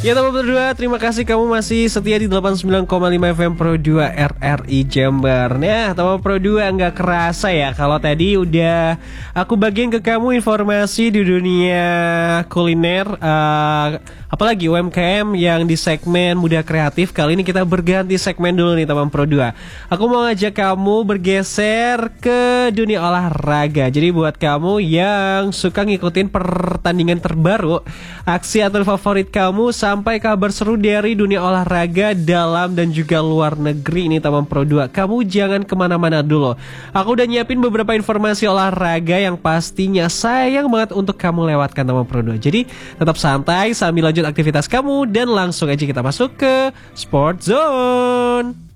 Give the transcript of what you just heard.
Ya teman berdua, terima kasih kamu masih setia di 89,5 FM Pro 2 RRI Jember. Nah teman Pro 2, nggak kerasa ya kalau tadi udah aku bagiin ke kamu informasi di dunia kuliner, apalagi UMKM yang di segmen muda kreatif. Kali ini kita berganti segmen dulu nih teman Pro 2. Aku mau ngajak kamu bergeser ke dunia olahraga. Jadi buat kamu yang suka ngikutin pertandingan terbaru, aksi atau favorit kamu, sampai kabar seru dari dunia olahraga dalam dan juga luar negeri ini teman Pro 2, kamu jangan kemana-mana dulu. Aku udah nyiapin beberapa informasi olahraga yang pastinya sayang banget untuk kamu lewatkan teman Pro 2. Jadi tetap santai sambil lanjut aktivitas kamu dan langsung aja kita masuk ke Sport Zone.